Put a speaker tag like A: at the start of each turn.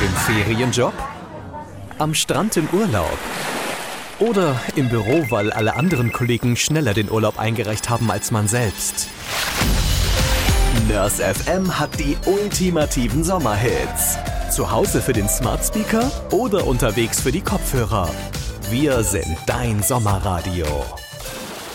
A: Im Ferienjob? Am Strand im Urlaub? Oder im Büro, weil alle anderen Kollegen schneller den Urlaub eingereicht haben als man selbst? Nurse FM hat die ultimativen Sommerhits. Zu Hause für den Smart Speaker oder unterwegs für die Kopfhörer. Wir sind dein Sommerradio.